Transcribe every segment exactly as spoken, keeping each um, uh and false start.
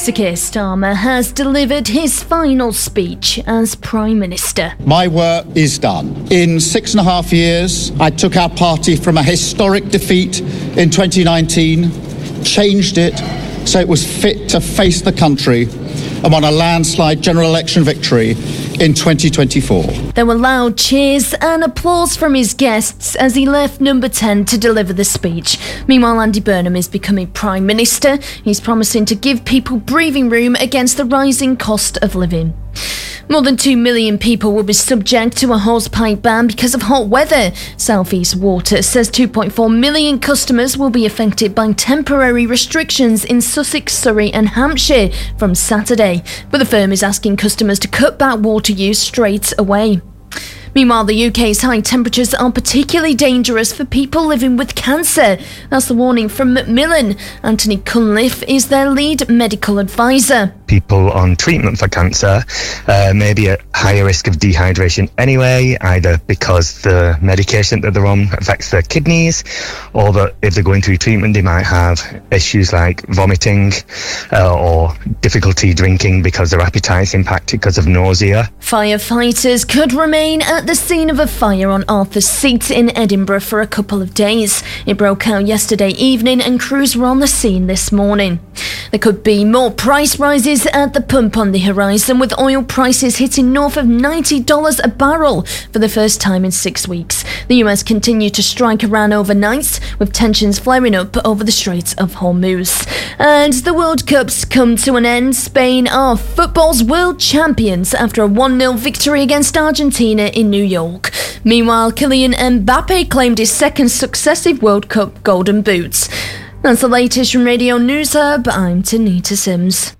Sir Keir Starmer has delivered his final speech as Prime Minister. My work is done. In six and a half years, I took our party from a historic defeat in twenty nineteen, changed it so it was fit to face the country, and won a landslide general election victory in twenty twenty-four. There were loud cheers and applause from his guests as he left Number ten to deliver the speech. Meanwhile, Andy Burnham is becoming Prime Minister. He's promising to give people breathing room against the rising cost of living. More than two million people will be subject to a hosepipe ban because of hot weather. South East Water says two point four million customers will be affected by temporary restrictions in Sussex, Surrey and Hampshire from Saturday. But the firm is asking customers to cut back water use straight away. Meanwhile, the U K's high temperatures are particularly dangerous for people living with cancer. That's the warning from Macmillan. Anthony Cunliffe is their lead medical advisor. People on treatment for cancer uh, may be at higher risk of dehydration anyway, either because the medication that they're on affects their kidneys, or that if they're going through treatment they might have issues like vomiting uh, or difficulty drinking because their appetite's impacted because of nausea. Firefighters could remain at the scene of a fire on Arthur's Seat in Edinburgh for a couple of days. It broke out yesterday evening and crews were on the scene this morning. There could be more price rises at the pump on the horizon, with oil prices hitting north of ninety dollars a barrel for the first time in six weeks. The U S continued to strike Iran overnight, with tensions flaring up over the Strait of Hormuz. And the World Cup's come to an end. Spain are football's world champions after a one nil victory against Argentina in New York. Meanwhile, Kylian Mbappe claimed his second successive World Cup golden boots. That's the latest from Radio News Hub. I'm Tanita Sims.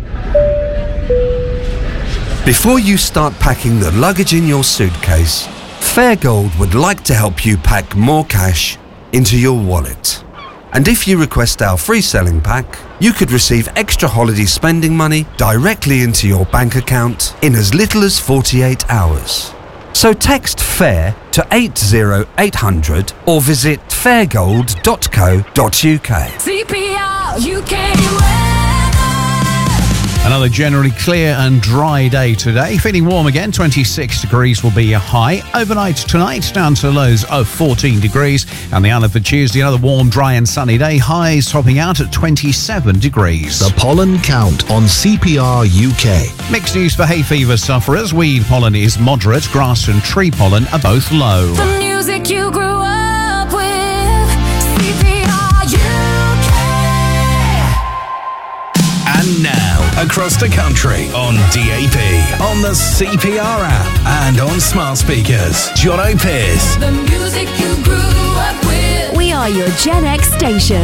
Before you start packing the luggage in your suitcase, Fairgold would like to help you pack more cash into your wallet. And if you request our free selling pack, you could receive extra holiday spending money directly into your bank account in as little as forty-eight hours. So text FAIR to eight zero eight hundred or visit fairgold dot co dot uk. C P R U K weather. Another generally clear and dry day today. Feeling warm again, twenty-six degrees will be a high. Overnight tonight, down to lows of fourteen degrees. And the Isle for Tuesday, another warm, dry and sunny day. Highs topping out at twenty-seven degrees. The pollen count on C P R U K. Mixed news for hay fever sufferers. Weed pollen is moderate. Grass and tree pollen are both low. The music you grew up with. C P R U K. And now, across the country on D A B, on the C P R app, and on smart speakers. Jono Pierce. The music you grew up with. We are your Gen X station.